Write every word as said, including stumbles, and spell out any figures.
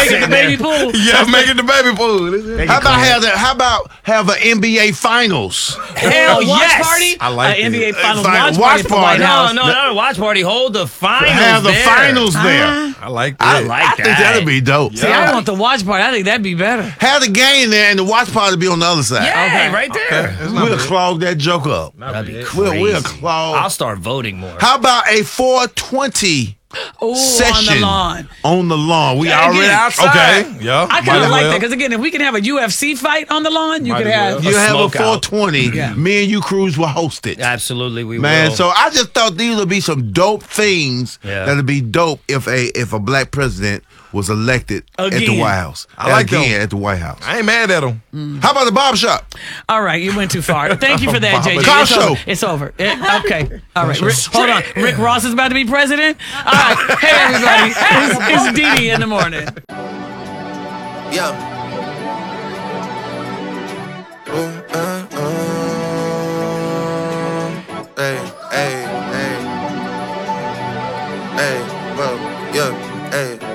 Making the baby pool. Yeah, making the baby pool. How about clean. have that? How about have an N B A Finals? Hell A watch yes. party? I like An N B A this. Finals Fi- watch, watch party. at the party. White No, House. no, no. Watch party. Hold the finals. Have the there. finals there. I like that. I like I think that. that'd be dope. See, I want the watch party. I think that'd be better. Have the game there and the watch party be on the other side. Yeah, Okay. right there. Okay, it's not We'll bad. clog that joke up. That'd be We'll, crazy. we'll clog. I'll start voting more. How about a four twenty Ooh, session on the lawn. on the lawn? We Yeah, already again. outside. Okay. Yeah. I kind might of as like well. that because again, if we can have a U F C fight on the lawn, you Might could as have. well. You have a smoke four out. twenty. Yeah. Me and you, Cruz, will host it. Absolutely, we Man, will. so I just thought these would be some dope things Yeah. that'd be dope if a if a black president was elected at the Again. White House. I like Again them. at the White House. I ain't mad at him. How about the barbershop? All right, you went too far. Thank you for that, J J. Car It's show. over. It's over. It- okay. All right. Rick, hold on. Rick Ross is about to be president. All right. Hey, everybody. It's, it's Dee Dee in the morning. Yeah. Ooh, uh, uh, hey, hey, hey, hey, well, yeah, hey.